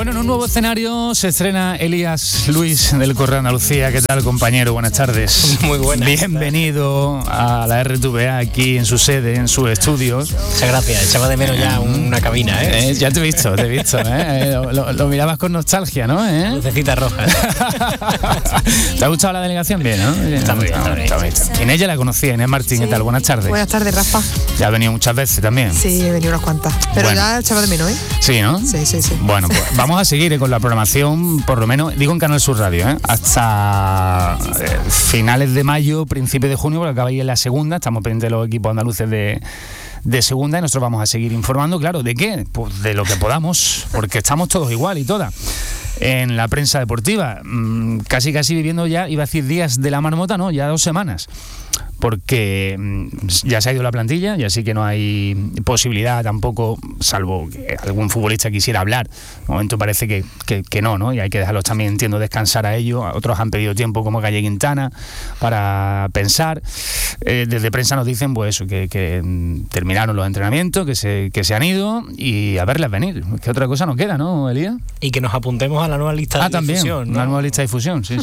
Bueno, en un nuevo escenario se estrena Elías Luis del Correo de Andalucía. ¿Qué tal, compañero? Buenas tardes. Muy buenas. Bienvenido a la RTVA aquí en su sede, en sus estudios. Muchas gracias. Echaba de menos ya una cabina, ¿eh? Ya te he visto, Lo mirabas con nostalgia, ¿no? Lucecitas rojas. ¿Te ha gustado la delegación? Bien, ¿no? Está muy bien. Inés ya la conocía, Inés Martín. Sí. ¿Qué tal? Buenas tardes. Buenas tardes, Rafa. Ya ha venido muchas veces también. Sí, he venido unas cuantas. Pero Bueno. ya echaba de menos, ¿eh? Sí, ¿no? Sí. Bueno, pues vamos a seguir con la programación, por lo menos, digo en Canal Sur Radio, hasta finales de mayo, principios de junio, porque acaba ahí en la segunda, estamos pendientes de los equipos andaluces de segunda y nosotros vamos a seguir informando, claro, ¿de qué? Pues de lo que podamos, porque estamos todos igual y todas. En la prensa deportiva, casi viviendo ya, iba a decir días de la marmota, no, ya 2 semanas. Porque ya se ha ido la plantilla y así que no hay posibilidad tampoco, salvo que algún futbolista quisiera hablar. De momento parece que no, y hay que dejarlos también, entiendo, descansar a ellos. Otros han pedido tiempo, como Calle Quintana, para pensar. Desde prensa nos dicen pues eso, que terminaron los entrenamientos, que se han ido y a verlas venir. Que otra cosa no queda, ¿no, Elías? Y que nos apuntemos a la nueva lista de también, difusión, ¿no? Una nueva lista de difusión, sí.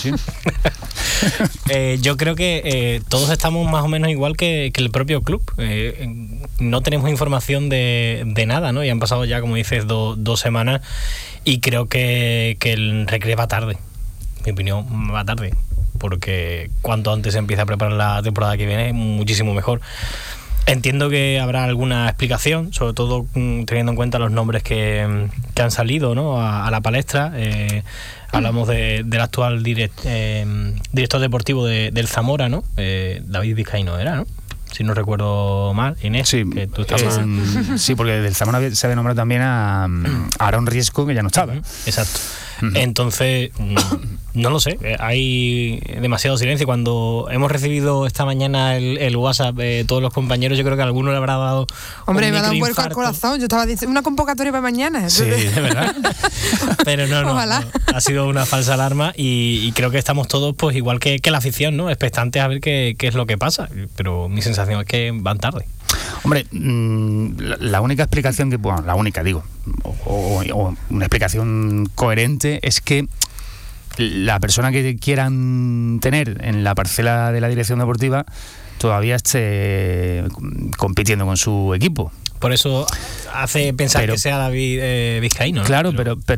Yo creo que todos estamos más o menos igual que el propio club. No tenemos información de nada, ¿no? Y han pasado ya, como dices, 2 semanas y creo que el recreo va tarde. Mi opinión, va tarde. Porque cuanto antes se empieza a preparar la temporada que viene, muchísimo mejor. Entiendo que habrá alguna explicación, sobre todo teniendo en cuenta los nombres que han salido, ¿no? a la palestra. Hablamos del actual director deportivo del Zamora, ¿no? David Vizcaíno era, ¿no? Si no recuerdo mal, Inés. Sí, que tú estabas... sí, porque del Zamora se había nombrado también a Aarón Riesco, que ya no estaba. Exacto. Entonces, no lo sé, hay demasiado silencio. Cuando hemos recibido esta mañana el WhatsApp de todos los compañeros, yo creo que a alguno le habrá dado. Hombre, me ha dado un vuelco al corazón. Yo estaba diciendo una convocatoria para mañana. Sí, de verdad. Pero no. Ojalá. Ha sido una falsa alarma y creo que estamos todos, pues igual que la afición, ¿no? Expectantes a ver qué es lo que pasa. Pero mi sensación es que van tarde. Hombre, la única explicación que... Bueno, la única, digo, o una explicación coherente es que la persona que quieran tener en la parcela de la dirección deportiva todavía esté compitiendo con su equipo. Por eso hace pensar que sea David Vizcaíno, ¿no? Claro,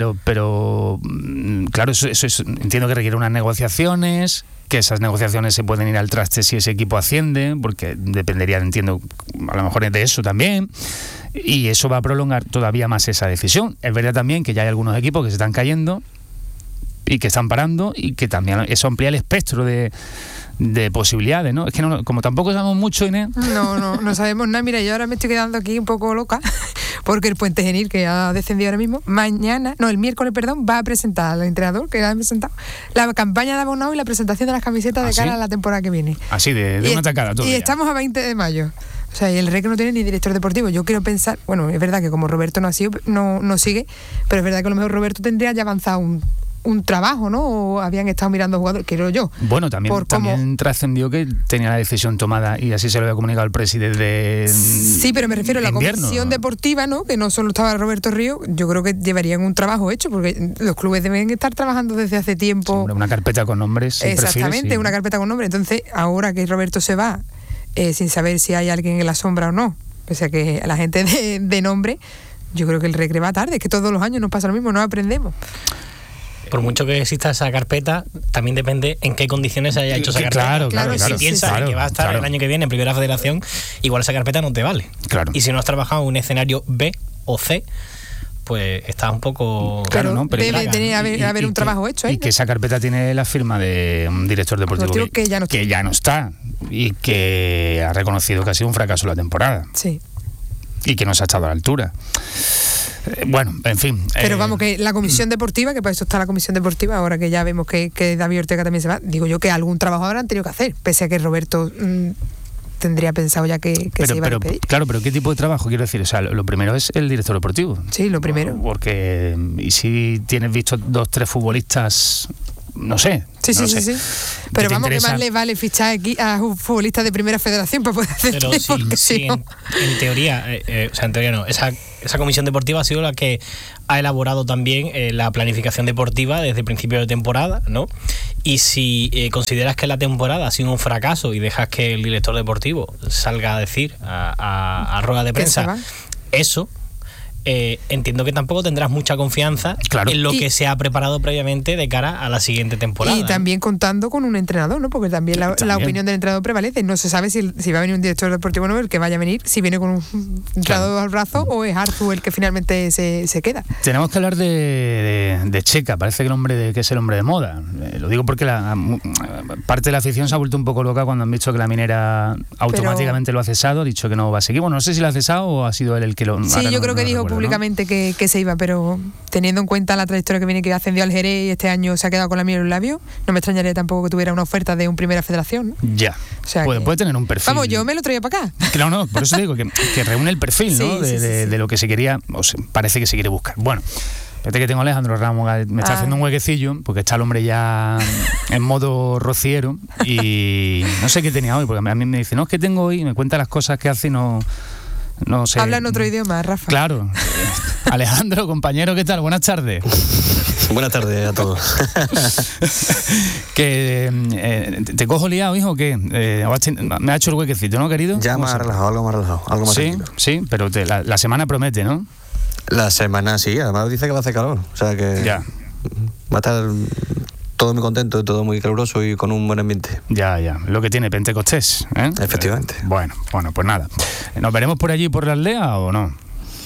pero claro, eso entiendo que requiere unas negociaciones, que esas negociaciones se pueden ir al traste si ese equipo asciende, porque dependería, entiendo, a lo mejor de eso también, y eso va a prolongar todavía más esa decisión. Es verdad también que ya hay algunos equipos que se están cayendo y que están parando y que también eso amplía el espectro de posibilidades, ¿no? Es que como tampoco sabemos mucho, Inés. No sabemos nada. Mira, yo ahora me estoy quedando aquí un poco loca porque el Puente Genil, que ha descendido ahora mismo, el miércoles, va a presentar al entrenador, que ha presentado la campaña de abonado y la presentación de las camisetas de cara a la temporada que viene. Así, de una tacada todo. Y estamos a 20 de mayo. O sea, y el REC no tiene ni director deportivo. Yo quiero pensar, bueno, es verdad que como Roberto no sigue, pero es verdad que a lo mejor Roberto tendría ya avanzado un trabajo, ¿no? O habían estado mirando jugadores, creo yo. Bueno, también trascendió que tenía la decisión tomada y así se lo había comunicado al presidente de Sí, pero me refiero a la comisión deportiva, ¿no? Que no solo estaba Roberto Río, yo creo que llevarían un trabajo hecho, porque los clubes deben estar trabajando desde hace tiempo. Sí, una carpeta con nombres. Exactamente, perfiles, sí. Una carpeta con nombres. Entonces, ahora que Roberto se va, sin saber si hay alguien en la sombra o no, pese a que la gente de nombre, yo creo que el recreo va tarde, es que todos los años nos pasa lo mismo, no aprendemos. Por mucho que exista esa carpeta, también depende en qué condiciones se haya hecho esa carpeta. Claro. Si piensas que va a estar el año que viene en Primera Federación, igual esa carpeta no te vale. Claro. Y si no has trabajado en un escenario B o C, pues estás un poco... Claro, debe haber un trabajo hecho. Y que esa carpeta tiene la firma de un director deportivo que ya no está y que ha reconocido que ha sido un fracaso la temporada. Sí. Y que no se ha estado a la altura. Bueno, en fin. Pero vamos, que la comisión deportiva, que para eso está la comisión deportiva, ahora que ya vemos que David Ortega también se va, digo yo que algún trabajo habrán tenido que hacer, pese a que Roberto tendría pensado ya que se iba a despedir. Claro, pero ¿qué tipo de trabajo? Quiero decir, o sea, lo primero es el director deportivo. Sí, lo primero. Porque, y si tienes visto 2-3 futbolistas, no sé. Sí. Pero vamos, que más le vale fichar aquí a un futbolista de Primera Federación para poder hacer. Pero sí, en teoría, o sea, en teoría no. Esa esa comisión deportiva ha sido la que ha elaborado también la planificación deportiva desde el principio de temporada, ¿no? Y si consideras que la temporada ha sido un fracaso y dejas que el director deportivo salga a decir a rueda de prensa eso, entiendo que tampoco tendrás mucha confianza en lo que se ha preparado previamente de cara a la siguiente temporada. Y también contando con un entrenador, ¿no? Porque también la opinión del entrenador prevalece. No se sabe si va a venir un director deportivo nuevo, el que vaya a venir, si viene con un entrenador al brazo o es Arzu el que finalmente se queda. Tenemos que hablar de Checa. Parece que es el hombre de moda. Lo digo porque parte de la afición se ha vuelto un poco loca cuando han visto que la Minera automáticamente lo ha cesado, ha dicho que no va a seguir. Bueno, no sé si lo ha cesado o ha sido él el que lo... Sí, yo creo que dijo públicamente, ¿no?, que se iba, pero teniendo en cuenta la trayectoria que viene, que ascendió al Jerez y este año se ha quedado con la miel en los labios, no me extrañaría tampoco que tuviera una oferta de un Primera Federación, ¿no? Ya, o sea, puede tener un perfil. Vamos, yo me lo traía para acá. Claro, no, por eso digo que reúne el perfil, ¿no? De lo que se quería, parece que se quiere buscar. Bueno, fíjate que tengo a Alejandro Ramos, me está haciendo un huequecillo, porque está el hombre ya en modo rociero, y no sé qué tenía hoy, porque a mí me dice, no, es que tengo hoy, me cuenta las cosas que hace y no sé. Habla en otro idioma, Rafa. Claro. Alejandro, compañero, ¿qué tal? Buenas tardes. Buenas tardes a todos. ¿Te cojo liado, hijo, o qué? Me ha hecho el huequecito, ¿no, querido? Ya más relajado, algo más tranquilo. Sí, pero la semana promete, ¿no? La semana sí, además dice que va a hacer calor, o sea que ya va a estar todo muy contento, todo muy caluroso y con un buen ambiente. Ya, lo que tiene Pentecostés, ¿eh? Efectivamente. Bueno, pues nada. ¿Nos veremos por allí, por la aldea o no?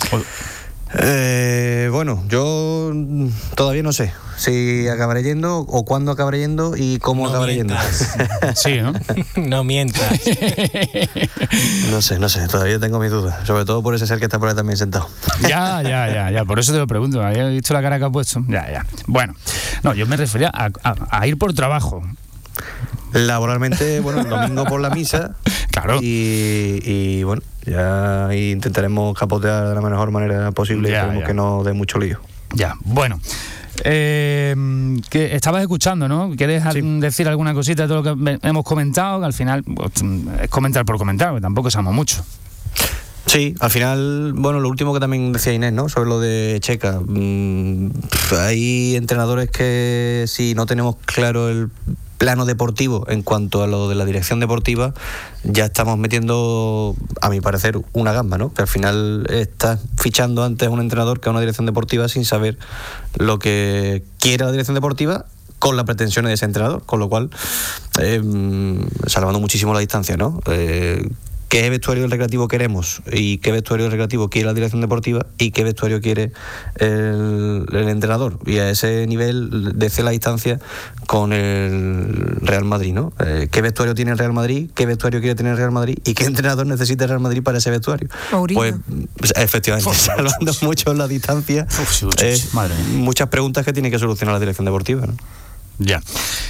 Bueno, yo todavía no sé si acabaré yendo o cuándo acabaré yendo y cómo acabaré yendo. Sí, ¿no? No mientas. No sé, todavía tengo mis dudas, sobre todo por ese ser que está por ahí también sentado. Ya, por eso te lo pregunto, había visto la cara que ha puesto. Ya. Bueno, no, yo me refería a ir por trabajo. Laboralmente, bueno, el domingo por la misa. Claro. Y bueno, ya intentaremos capotear de la mejor manera posible. Esperemos que no dé mucho lío. Ya, bueno. Que estabas escuchando, ¿no? ¿Quieres decir alguna cosita de todo lo que hemos comentado? Que al final es comentar por comentar, porque tampoco sabemos mucho. Sí, al final, bueno, lo último que también decía Inés, ¿no? Sobre lo de Checa. Hay entrenadores que si no tenemos claro el plano deportivo en cuanto a lo de la dirección deportiva, ya estamos metiendo, a mi parecer, una gamba, ¿no? Que al final estás fichando antes a un entrenador que a una dirección deportiva sin saber lo que quiere la dirección deportiva con las pretensiones de ese entrenador, con lo cual salvando muchísimo la distancia, ¿no? ¿Qué vestuario del Recreativo queremos? ¿Y qué vestuario del Recreativo quiere la dirección deportiva? ¿Y qué vestuario quiere el entrenador? Y a ese nivel desde la distancia con el Real Madrid, ¿no? ¿Qué vestuario tiene el Real Madrid? ¿Qué vestuario quiere tener el Real Madrid? ¿Y qué entrenador necesita el Real Madrid para ese vestuario? Mourinho. Pues efectivamente, salvando mucho la distancia, muchas preguntas que tiene que solucionar la dirección deportiva, ¿no? Ya.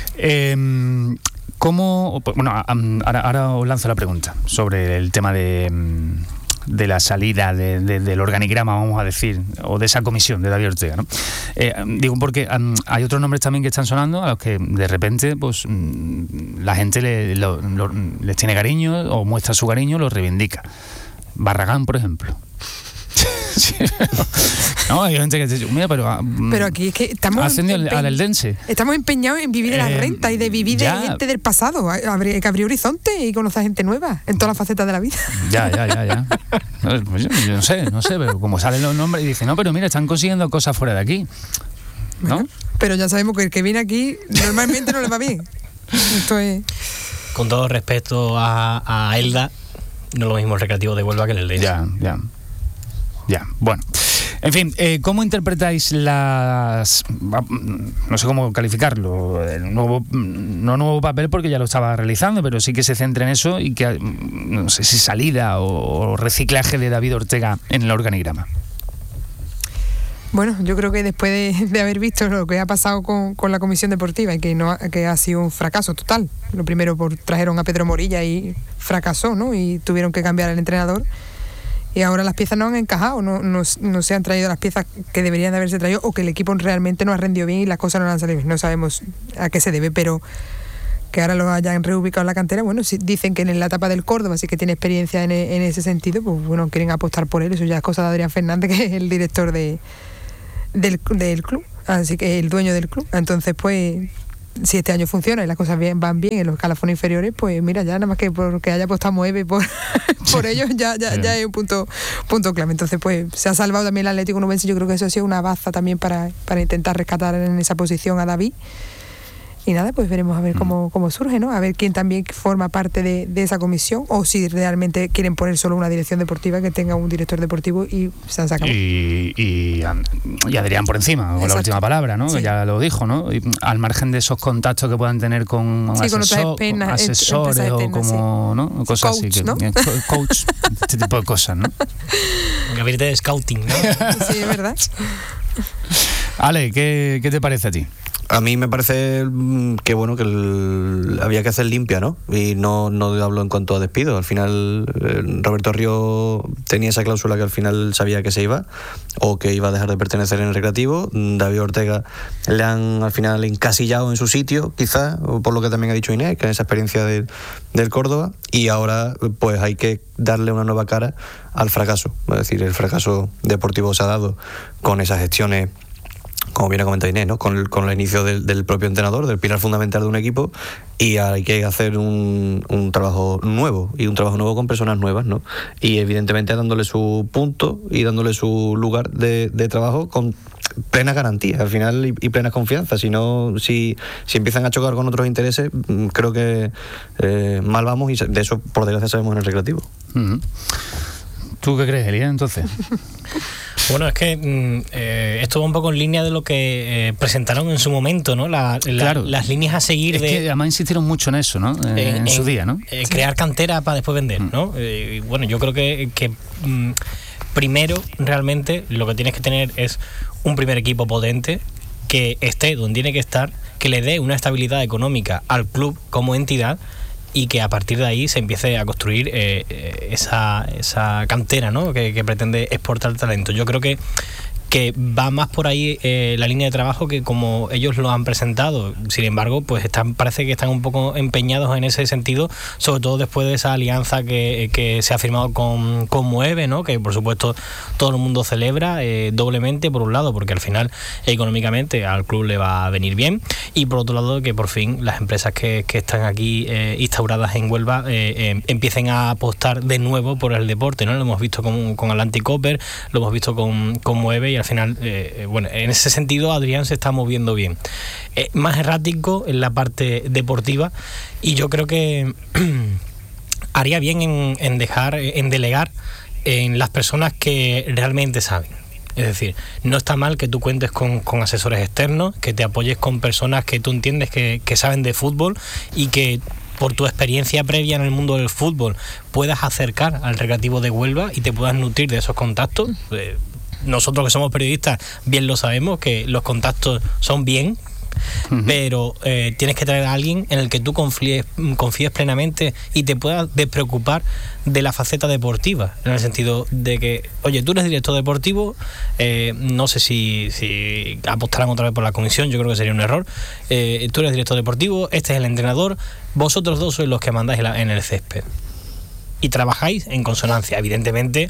¿Cómo? Bueno, ahora os lanzo la pregunta sobre el tema de la salida del organigrama, vamos a decir, o de esa comisión de David Ortega, ¿no? Digo porque hay otros nombres también que están sonando a los que de repente pues la gente les tiene cariño o muestra su cariño, los reivindica. Barragán, por ejemplo. No, hay gente que dice, mira, pero aquí es que estamos al Eldense. Estamos empeñados en vivir de la renta y de vivir de gente del pasado. Hay que abrir horizonte y conocer gente nueva en todas las facetas de la vida. Ya. Pues yo no sé, pero como salen los nombres y dicen, no, pero mira, están consiguiendo cosas fuera de aquí, ¿no? Bueno, pero ya sabemos que el que viene aquí normalmente no le va bien. Esto es... Con todo respeto a Elda, no es lo mismo el Recreativo de Huelva que el Eldense. Ya, bueno. En fin, ¿cómo interpretáis no sé cómo calificarlo, el nuevo papel, porque ya lo estaba realizando, pero sí que se centra en eso y que, no sé si salida o reciclaje de David Ortega en el organigrama? Bueno, yo creo que después de haber visto lo que ha pasado con la comisión deportiva y que ha sido un fracaso total. Lo primero, trajeron a Pedro Morilla y fracasó, ¿no? Y tuvieron que cambiar al entrenador. Y ahora las piezas no han encajado, no se han traído las piezas que deberían de haberse traído, o que el equipo realmente no ha rendido bien y las cosas no han salido bien. No sabemos a qué se debe, pero que ahora lo hayan reubicado en la cantera. Bueno, si dicen que en la etapa del Córdoba sí que tiene experiencia en ese sentido, pues bueno, quieren apostar por él. Eso ya es cosa de Adrián Fernández, que es el director del club, así que el dueño del club. Entonces, pues, si este año funciona y las cosas van bien en los escalafones inferiores, pues mira, ya nada más que porque haya apostado Moeve por ellos, ya es un punto clave. Entonces, pues se ha salvado también el Atlético Nubense. Yo creo que eso ha sido una baza también para intentar rescatar en esa posición a David. Y nada, pues veremos a ver cómo surge, ¿no? A ver quién también forma parte de esa comisión, o si realmente quieren poner solo una dirección deportiva que tenga un director deportivo y se han sacado. Y Adrián por encima, con la última palabra, ¿no? Sí. Que ya lo dijo, ¿no? Y al margen de esos contactos que puedan tener con asesores o como, ¿no? Cosas coach, así. ¿no? Coach, este tipo de cosas, ¿no? Gabinete de scouting, ¿no? Sí, es verdad. Ale, ¿qué te parece a ti? A mí me parece que bueno, que había que hacer limpia, ¿no? Y no hablo en cuanto a despido. Al final, Roberto Río tenía esa cláusula que al final sabía que se iba, o que iba a dejar de pertenecer en el Recreativo. David Ortega le han al final encasillado en su sitio, quizás, por lo que también ha dicho Inés, que es esa experiencia del Córdoba. Y ahora, pues hay que darle una nueva cara al fracaso. Es decir, el fracaso deportivo se ha dado con esas gestiones, como bien ha comentado Inés, ¿no? Con el inicio del propio entrenador, del pilar fundamental de un equipo, y hay que hacer un trabajo nuevo, y un trabajo nuevo con personas nuevas, ¿no? Y evidentemente dándole su punto y dándole su lugar de trabajo con plena garantía al final y plena confianza. Si empiezan a chocar con otros intereses, creo que mal vamos, y de eso por desgracia sabemos en el Recreativo. ¿Tú qué crees, Elías, entonces? Bueno, es que esto va un poco en línea de lo que presentaron en su momento, ¿no? Claro. Las líneas a seguir. Es que además insistieron mucho en eso, ¿no? En su día, ¿no? Crear cantera para después vender, ¿no? Bueno, yo creo que primero realmente lo que tienes que tener es un primer equipo potente que esté donde tiene que estar, que le dé una estabilidad económica al club como entidad, y que a partir de ahí se empiece a construir esa cantera, ¿no? que pretende exportar talento. Yo creo que va más por ahí la línea de trabajo, que como ellos lo han presentado. Sin embargo, pues parece que están un poco empeñados en ese sentido, sobre todo después de esa alianza que se ha firmado con Moeve, ¿no? Que por supuesto todo el mundo celebra doblemente, por un lado, porque al final económicamente al club le va a venir bien, y por otro lado que por fin las empresas que están aquí instauradas en Huelva empiecen a apostar de nuevo por el deporte, ¿no? Lo hemos visto con Atlantic Copper, lo hemos visto con Moeve, y al final, bueno, en ese sentido Adrián se está moviendo bien. Más errático en la parte deportiva, y yo creo que haría bien en delegar en las personas que realmente saben. Es decir, no está mal que tú cuentes con asesores externos, que te apoyes con personas que tú entiendes que saben de fútbol, y que por tu experiencia previa en el mundo del fútbol puedas acercar al Recreativo de Huelva y te puedas nutrir de esos contactos. Nosotros que somos periodistas bien lo sabemos, que los contactos son bien, pero tienes que traer a alguien en el que tú confíes plenamente y te puedas despreocupar de la faceta deportiva, en el sentido de que, oye, tú eres director deportivo, no sé si apostarán otra vez por la comisión, yo creo que sería un error. Tú eres director deportivo, este es el entrenador, vosotros dos sois los que mandáis en el césped y trabajáis en consonancia, evidentemente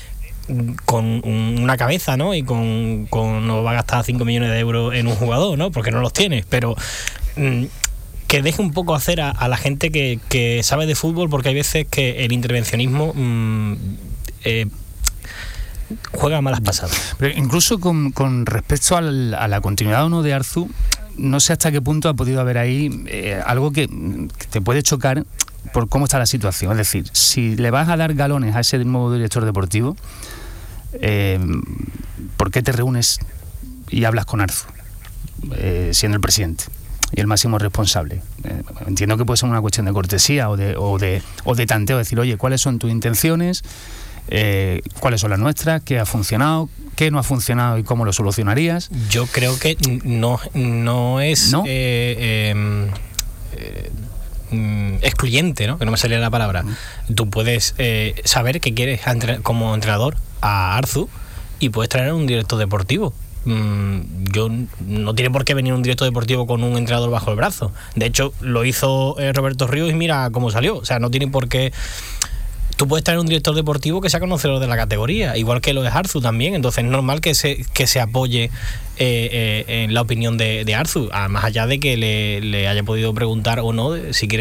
con una cabeza, ¿no? Y con no va a gastar 5 millones de euros en un jugador, ¿no? Porque no los tienes, pero que deje un poco hacer a la gente que sabe de fútbol, porque hay veces que el intervencionismo juega malas pasadas. Pero incluso con respecto a la continuidad o no de Arzu, no sé hasta qué punto ha podido haber ahí algo que te puede chocar por cómo está la situación. Es decir, si le vas a dar galones a ese nuevo director deportivo, ¿por qué te reúnes y hablas con Arzu, siendo el presidente y el máximo responsable? Entiendo que puede ser una cuestión de cortesía o de tanteo, decir, oye, ¿cuáles son tus intenciones? ¿Cuáles son las nuestras? ¿Qué ha funcionado? ¿Qué no ha funcionado y cómo lo solucionarías? Yo creo que no es... ¿No? Excluyente, ¿no? Que no me salía la palabra. Tú puedes saber que quieres como entrenador a Arzu, y puedes traer a un director deportivo, yo no tiene por qué venir un director deportivo con un entrenador bajo el brazo. De hecho, lo hizo Roberto Ríos y mira cómo salió. O sea, no tiene por qué. Tú puedes tener un director deportivo que sea conocedor de la categoría, igual que lo es Arzu también. Entonces es normal que se apoye en la opinión de Arzu, más allá de que le haya podido preguntar o no si quiere